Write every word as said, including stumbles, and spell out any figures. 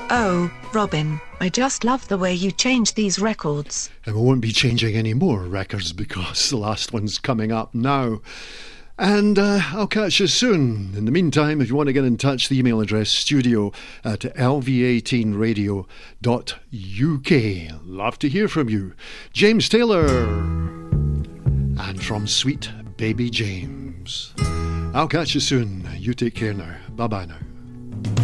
Oh, Robin, I just love the way you change these records. And we won't be changing any more records because the last one's coming up now. And uh, I'll catch you soon. In the meantime, if you want to get in touch, the email address studio at l v eighteen radio dot u k. Love to hear from you. James Taylor. And from Sweet Baby James. I'll catch you soon. You take care now. Bye-bye now.